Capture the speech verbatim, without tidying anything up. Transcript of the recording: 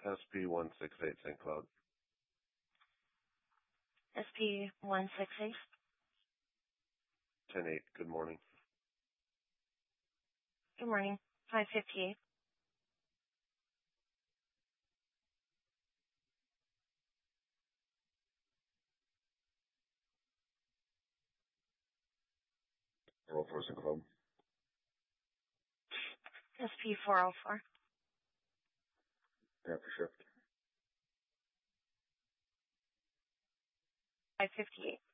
S P one six eight Saint Cloud. S P one six eight. ten eight, good morning. Good morning. five fifty-eight. four oh four Saint Cloud. S P four oh four. Panther Shift. five fifty-eight.